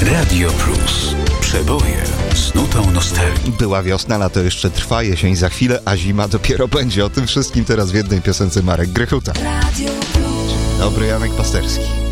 Radio Plus. Przeboje z nutą nostalgii. Była wiosna, lato jeszcze trwa, jesień za chwilę, a zima dopiero będzie. O tym wszystkim teraz w jednej piosence Marek Grechuta. Radio Plus. Dobry, Janek Pasterski.